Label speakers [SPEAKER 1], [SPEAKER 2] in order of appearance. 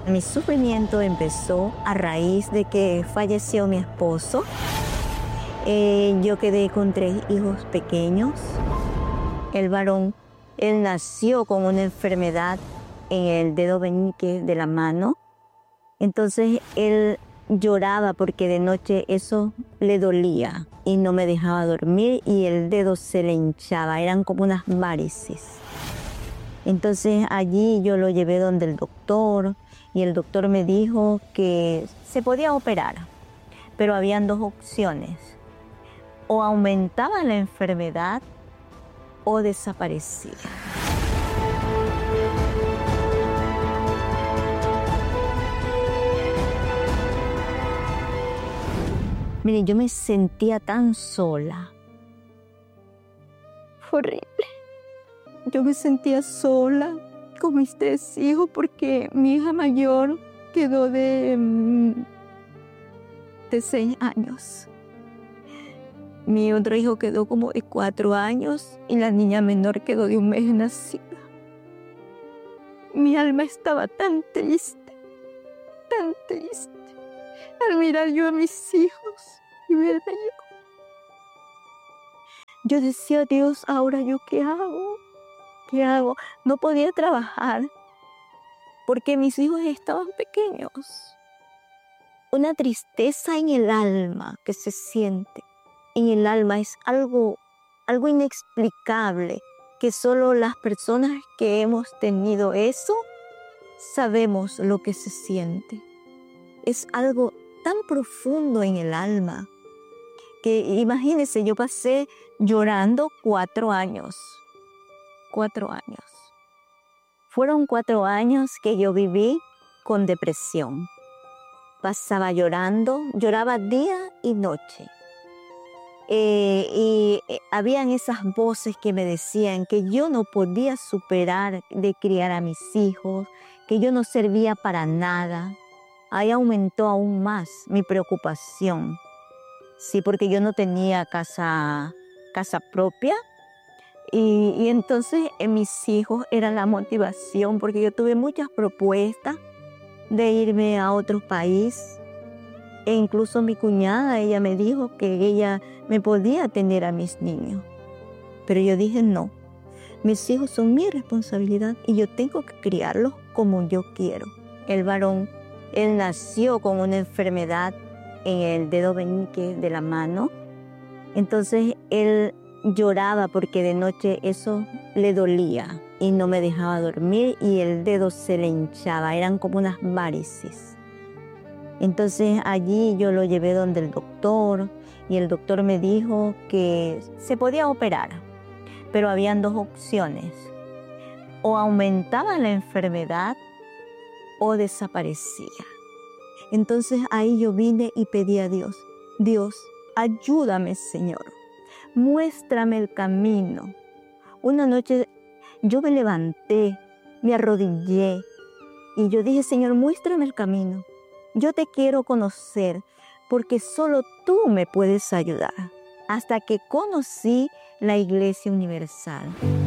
[SPEAKER 1] Mi sufrimiento empezó a raíz de que falleció mi esposo. Yo quedé con 3 hijos pequeños. El varón, él nació con una enfermedad en el dedo meñique de la mano. Entonces él lloraba porque de noche eso le dolía y no me dejaba dormir y el dedo se le hinchaba, eran como unas varices. Entonces allí yo lo llevé donde el doctor y el doctor me dijo que se podía operar, pero habían 2 opciones: o aumentaba la enfermedad o desaparecía. Miren, yo me sentía tan sola. Fue horrible. Yo me sentía sola con mis 3 hijos porque mi hija mayor quedó de 6 años. Mi otro hijo quedó como de 4 años y la niña menor quedó de 1 mes nacida. Mi alma estaba tan triste al mirar yo a mis hijos y verme yo. Yo decía: Dios, ¿ahora yo qué hago? ¿Qué hago? No podía trabajar porque mis hijos estaban pequeños. Una tristeza en el alma que se siente. En el alma es algo inexplicable, que solo las personas que hemos tenido eso sabemos lo que se siente. Es algo tan profundo en el alma que, imagínense, yo pasé llorando 4 años. 4 años. Fueron 4 años que yo viví con depresión. Pasaba llorando, lloraba día y noche. Habían esas voces que me decían que yo no podía superar de criar a mis hijos, que yo no servía para nada. Ahí aumentó aún más mi preocupación. Sí, porque yo no tenía casa propia. Y entonces mis hijos eran la motivación, porque yo tuve muchas propuestas de irme a otro país. E incluso mi cuñada, ella me dijo que ella me podía tener a mis niños. Pero yo dije: no, mis hijos son mi responsabilidad y yo tengo que criarlos como yo quiero. El varón, él nació con una enfermedad en el dedo meñique de la mano. Entonces él lloraba porque de noche eso le dolía y no me dejaba dormir y el dedo se le hinchaba, eran como unas varices. Entonces allí yo lo llevé donde el doctor y el doctor me dijo que se podía operar, pero habían 2 opciones: o aumentaba la enfermedad o desaparecía. Entonces ahí yo vine y pedí a Dios: Dios, ayúdame, Señor, muéstrame el camino. Una noche yo me levanté, me arrodillé y yo dije: Señor, muéstrame el camino. Yo te quiero conocer porque solo tú me puedes ayudar. Hasta que conocí la Iglesia Universal.